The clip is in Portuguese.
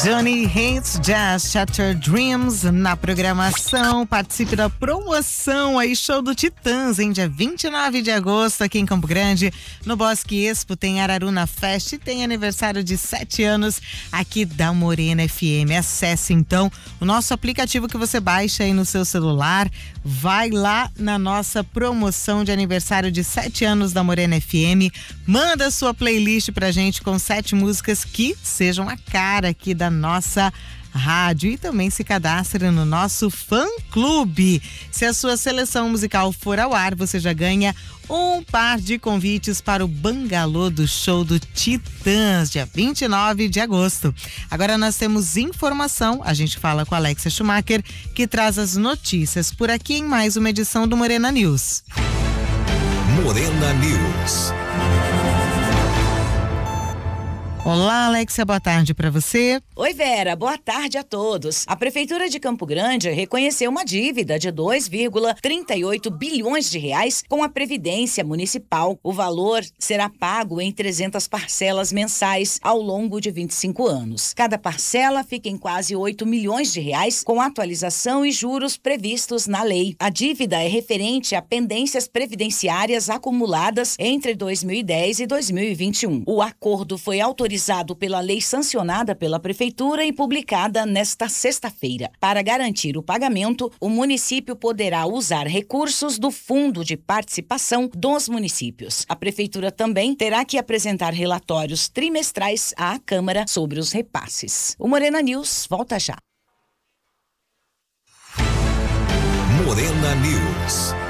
Johnny Hates Jazz Shattered Dreams na programação. Participe da promoção aí, show do Titãs, em dia 29 de agosto aqui em Campo Grande, no Bosque Expo. Tem Araruna Fest e tem aniversário de 7 anos aqui da Morena FM. Acesse então o nosso aplicativo que você baixa aí no seu celular. Vai lá na nossa promoção de aniversário de 7 anos da Morena FM. Manda sua playlist pra gente com 7 músicas que sejam a cara aqui da nossa rádio, e também se cadastre no nosso fã-clube. Se a sua seleção musical for ao ar, você já ganha um par de convites para o Bangalô do show do Titãs, dia 29 de agosto. Agora nós temos informação, a gente fala com a Alexia Schumacher, que traz as notícias por aqui em mais uma edição do Morena News. Morena News. Olá, Alexia, boa tarde para você. Oi, Vera, boa tarde a todos. A Prefeitura de Campo Grande reconheceu uma dívida de 2,38 bilhões de reais com a Previdência Municipal. O valor será pago em 300 parcelas mensais ao longo de 25 anos. Cada parcela fica em quase 8 milhões de reais, com atualização e juros previstos na lei. A dívida é referente a pendências previdenciárias acumuladas entre 2010 e 2021. O acordo foi autorizado pela lei sancionada pela Prefeitura e publicada nesta sexta-feira. Para garantir o pagamento, o município poderá usar recursos do Fundo de Participação dos Municípios. A Prefeitura também terá que apresentar relatórios trimestrais à Câmara sobre os repasses. O Morena News volta já. Morena News.